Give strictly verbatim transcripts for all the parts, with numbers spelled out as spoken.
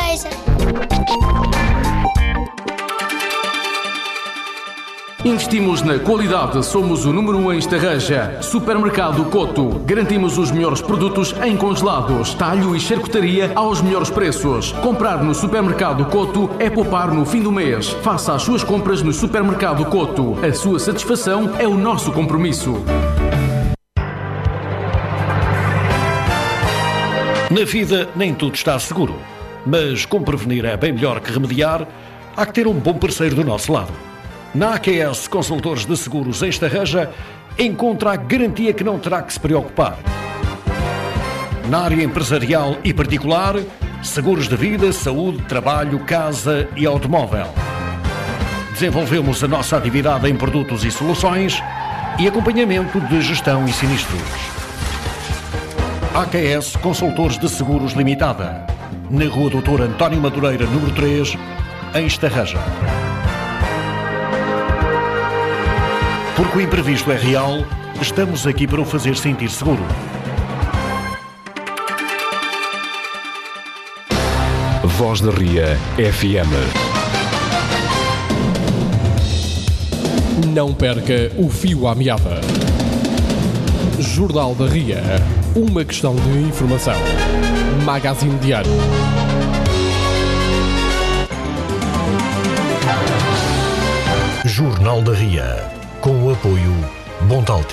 Estarreja. Investimos na qualidade, somos o número um em Estarreja. Supermercado Coto. Garantimos os melhores produtos em congelados, talho e charcutaria aos melhores preços. Comprar no Supermercado Coto é poupar no fim do mês. Faça as suas compras no Supermercado Coto. A sua satisfação é o nosso compromisso. Na vida nem tudo está seguro, mas como prevenir é bem melhor que remediar, há que ter um bom parceiro do nosso lado. Na A Q S Consultores de Seguros em Estarreja, encontra a garantia que não terá que se preocupar. Na área empresarial e particular, seguros de vida, saúde, trabalho, casa e automóvel. Desenvolvemos a nossa atividade em produtos e soluções e acompanhamento de gestão e sinistros. A Q S Consultores de Seguros Limitada, na Rua doutor António Madureira, número três, em Estarreja. Porque o imprevisto é real, estamos aqui para o fazer sentir seguro. Voz da Ria F M. Não perca o fio à meada. Jornal da Ria. Uma questão de informação. Magazine Diário. Jornal da Ria. Com o apoio Bontalti.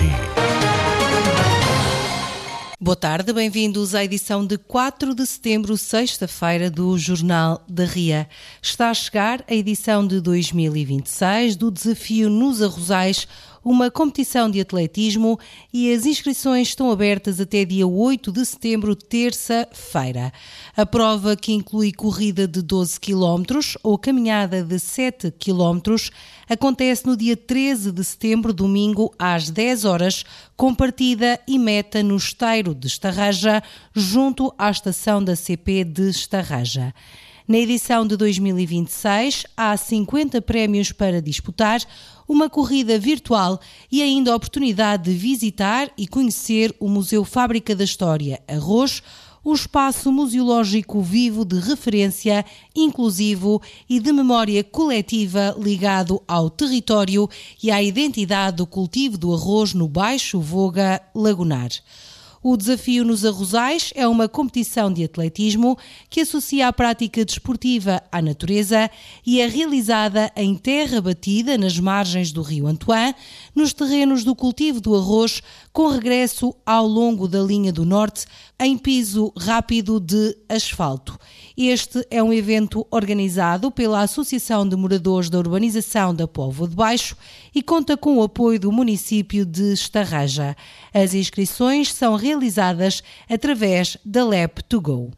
Boa tarde, bem-vindos à edição de quatro de setembro, sexta-feira, do Jornal da Ria. Está a chegar a edição de dois mil e vinte e seis do Desafio nos Arrozais, uma competição de atletismo, e as inscrições estão abertas até dia oito de setembro, terça-feira. A prova, que inclui corrida de doze quilómetros ou caminhada de sete quilómetros, acontece no dia treze de setembro, domingo, às dez horas, com partida e meta no Esteiro de Estarreja, junto à estação da C P de Estarreja. Na edição de dois mil e vinte e seis, há cinquenta prémios para disputar, uma corrida virtual e ainda a oportunidade de visitar e conhecer o Museu Fábrica da História Arroz, um espaço museológico vivo de referência, inclusivo e de memória coletiva ligado ao território e à identidade do cultivo do arroz no Baixo Voga Lagunar. O Desafio nos Arrozais é uma competição de atletismo que associa a prática desportiva à natureza e é realizada em terra batida nas margens do rio Antoine, nos terrenos do cultivo do arroz, com regresso ao longo da linha do norte, em piso rápido de asfalto. Este é um evento organizado pela Associação de Moradores da Urbanização da Póvoa de Baixo e conta com o apoio do município de Estarreja. As inscrições são realizadas através da Lab to Go.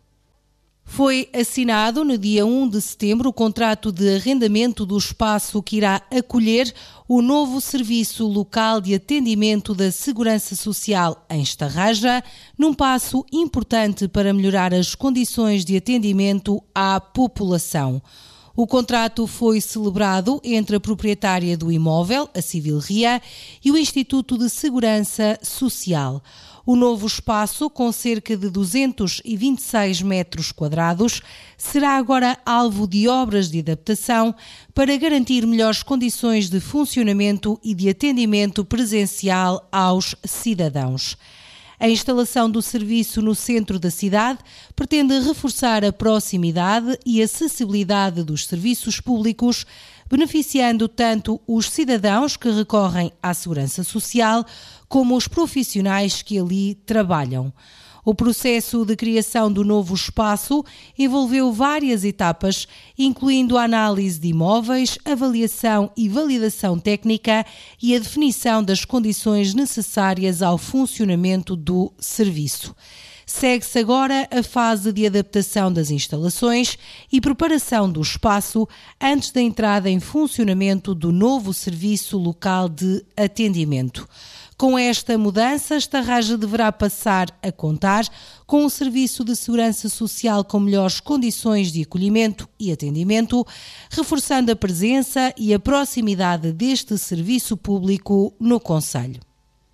Foi assinado no dia um de setembro o contrato de arrendamento do espaço que irá acolher o novo Serviço Local de Atendimento da Segurança Social em Estarreja, num passo importante para melhorar as condições de atendimento à população. O contrato foi celebrado entre a proprietária do imóvel, a Civil Ria, e o Instituto de Segurança Social. O novo espaço, com cerca de duzentos e vinte e seis metros quadrados, será agora alvo de obras de adaptação para garantir melhores condições de funcionamento e de atendimento presencial aos cidadãos. A instalação do serviço no centro da cidade pretende reforçar a proximidade e acessibilidade dos serviços públicos, beneficiando tanto os cidadãos que recorrem à segurança social como os profissionais que ali trabalham. O processo de criação do novo espaço envolveu várias etapas, incluindo a análise de imóveis, avaliação e validação técnica e a definição das condições necessárias ao funcionamento do serviço. Segue-se agora a fase de adaptação das instalações e preparação do espaço antes da entrada em funcionamento do novo Serviço Local de Atendimento. Com esta mudança, Estarreja deverá passar a contar com um serviço de segurança social com melhores condições de acolhimento e atendimento, reforçando a presença e a proximidade deste serviço público no concelho.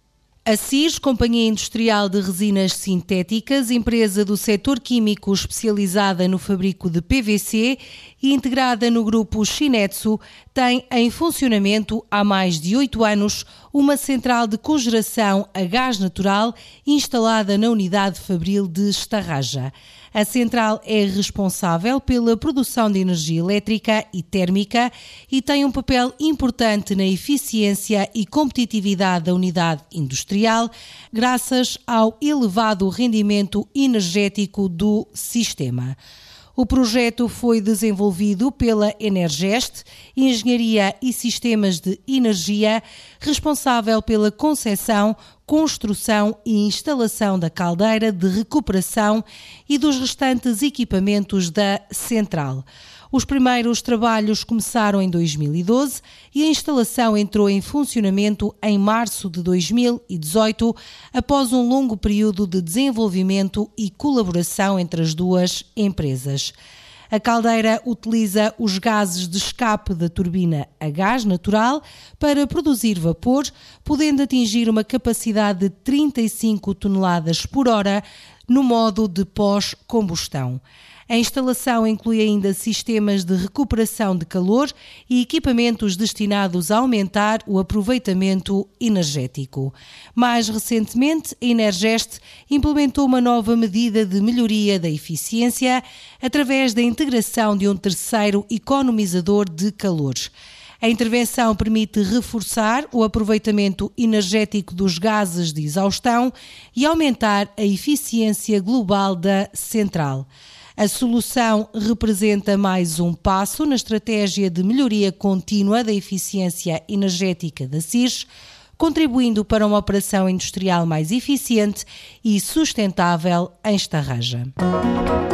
A C I R S, Companhia Industrial de Resinas Sintéticas, empresa do setor químico especializada no fabrico de P V C e integrada no grupo Shin-Etsu, tem em funcionamento há mais de oito anos uma central de cogeração a gás natural instalada na unidade fabril de Estarraja. A central é responsável pela produção de energia elétrica e térmica e tem um papel importante na eficiência e competitividade da unidade industrial, graças ao elevado rendimento energético do sistema. O projeto foi desenvolvido pela Energest, Engenharia e Sistemas de Energia, responsável pela concepção, construção e instalação da caldeira de recuperação e dos restantes equipamentos da central. Os primeiros trabalhos começaram em dois mil e doze e a instalação entrou em funcionamento em março de dois mil e dezoito, após um longo período de desenvolvimento e colaboração entre as duas empresas. A caldeira utiliza os gases de escape da turbina a gás natural para produzir vapor, podendo atingir uma capacidade de trinta e cinco toneladas por hora no modo de pós-combustão. A instalação inclui ainda sistemas de recuperação de calor e equipamentos destinados a aumentar o aproveitamento energético. Mais recentemente, a Energest implementou uma nova medida de melhoria da eficiência através da integração de um terceiro economizador de calor. A intervenção permite reforçar o aproveitamento energético dos gases de exaustão e aumentar a eficiência global da central. A solução representa mais um passo na estratégia de melhoria contínua da eficiência energética da C I R S, contribuindo para uma operação industrial mais eficiente e sustentável em Estarraja.